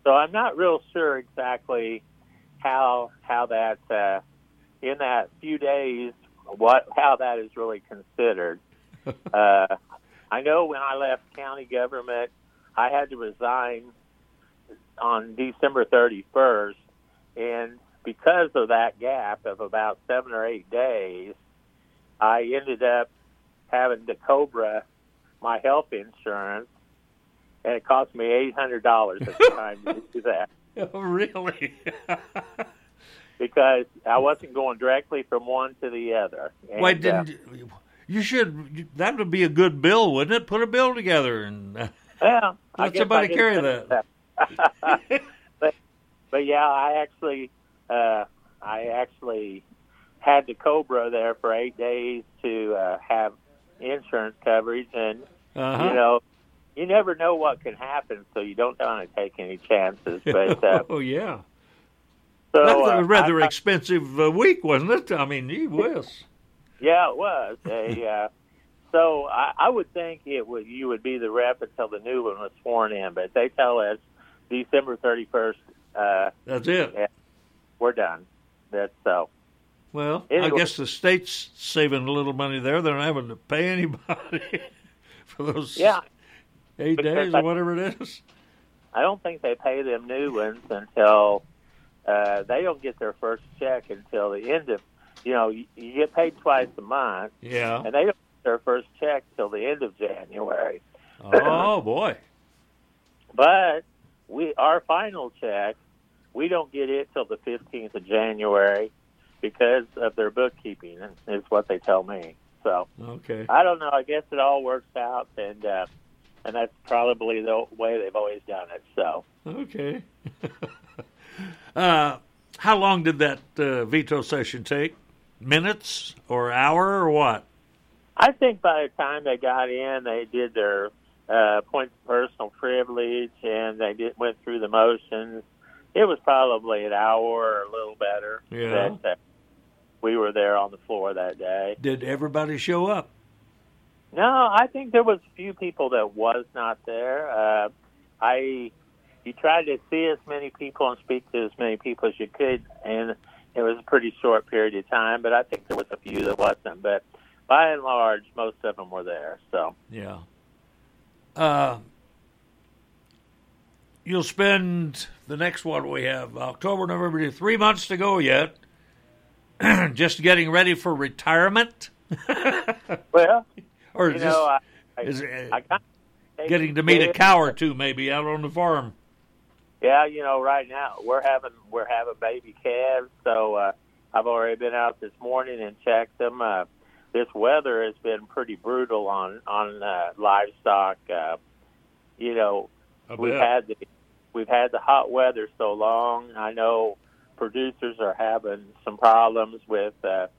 So I'm not real sure exactly how that in that few days how that is really considered. I know when I left county government, I had to resign on December 31st, and because of that gap of about 7 or 8 days, I ended up having to COBRA my health insurance, and it cost me $800 at the time to do that. Oh, really? Because I wasn't going directly from one to the other. And, Why didn't you? That would be a good bill, wouldn't it? Put a bill together and let somebody carry that. but yeah, I actually had the COBRA there for 8 days to have insurance coverage, and you never know what can happen, so you don't want to take any chances. But oh yeah, so that was a rather expensive week, wasn't it? I mean, gee whiz. Yeah, it was. So I would think you would be the rep until the new one was sworn in, but they tell us December 31st. That's it. Yeah, we're done. That's so. Well, anyway. I guess the state's saving a little money there. They're not having to pay anybody for those 8 days or whatever it is. I don't think they pay them new ones until they don't get their first check until the end of, you get paid twice a month. Yeah. And they don't get their first check till the end of January. Oh, boy. But our final check, we don't get it till the 15th of January because of their bookkeeping, is what they tell me. So okay. I don't know. I guess it all works out, and that's probably the way they've always done it. So okay. How long did that veto session take? Minutes or hour or what? I think by the time they got in, they did their points of personal privilege, and they went through the motions. It was probably an hour or a little better. Yeah. That we were there on the floor that day. Did everybody show up? No, I think there was a few people that was not there. You tried to see as many people and speak to as many people as you could, and it was a pretty short period of time, but I think there was a few that wasn't. But by and large, most of them were there. So yeah. You'll spend the next one we have, October, November, 3 months to go yet, just getting ready for retirement? Well, or just getting to meet a cow or two maybe out on the farm. Yeah, right now we're having baby calves, so I've already been out this morning and checked them. This weather has been pretty brutal on livestock. We've had the hot weather so long. I know producers are having some problems with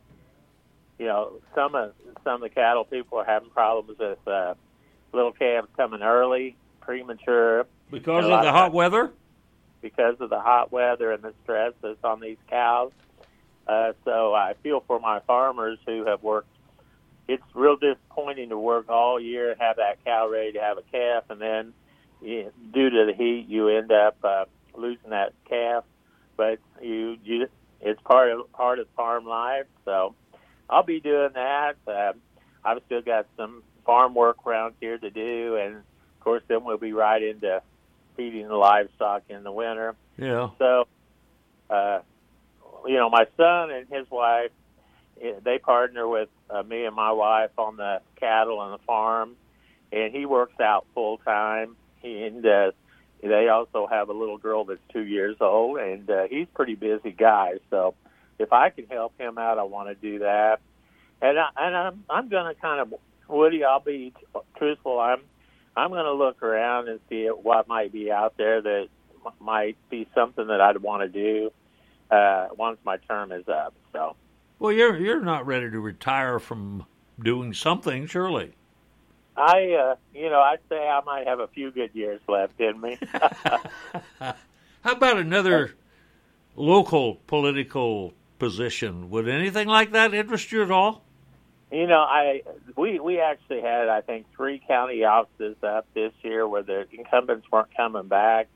some of the cattle people are having problems with little calves coming early, premature. Because of the hot weather? Because of the hot weather and the stress that's on these cows. So I feel for my farmers who have worked. It's real disappointing to work all year and have that cow ready to have a calf, and then due to the heat, you end up losing that calf. But it's part of farm life. So I'll be doing that. I've still got some farm work around here to do, and of course, then we'll be right into feeding the livestock in the winter. Yeah. So, my son and his wife, they partner with me and my wife on the cattle and the farm, and he works out full time. And they also have a little girl that's 2 years old, and he's a pretty busy guy. So, if I can help him out, I want to do that. And I'm going to kind of, Woody, I'll be truthful. I'm going to look around and see what might be out there that might be something that I'd want to do once my term is up. So, well, you're not ready to retire from doing something, surely. I'd say I might have a few good years left in me. How about another local political position? Would anything like that interest you at all? We actually had, I think, 3 county offices up this year where the incumbents weren't coming back.